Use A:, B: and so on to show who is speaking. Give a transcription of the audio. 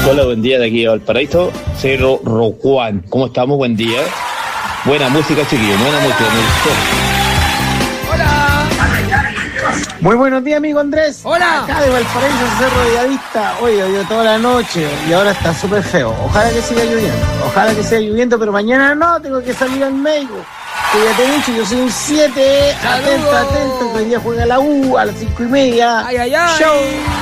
A: Hola, buen día de aquí a Valparaíso, Cerro Rocuán. ¿Cómo estamos? Buen día. Buena música, chiquillos, buena música.
B: Muy buenos días, amigo Andrés.
C: Hola.
B: Acá de Valparaíso, Cerro Bellavista. Oye, llovió toda la noche y ahora está súper feo. Ojalá que siga lloviendo. Ojalá que siga lloviendo, pero mañana no, tengo que salir al médico. Que ya te he dicho, yo soy un 7. Atento, que hoy día juega la U a las 5:30.
C: Ay, ay, ay.
B: Show.